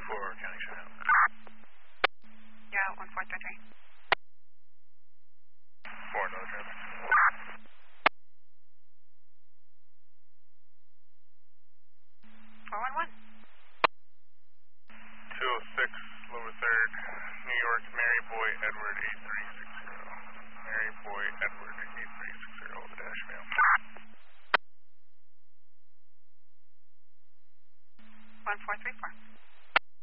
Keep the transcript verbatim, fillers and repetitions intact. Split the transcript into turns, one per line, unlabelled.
four, County Cheyenne.
Yeah, one four three three.
four, no traffic.
four one one.
two oh six, lower third, New York, Mary Boy Edward eight three six zero. Mary Boy Edward eight three six zero, the dash mail.
one four three four.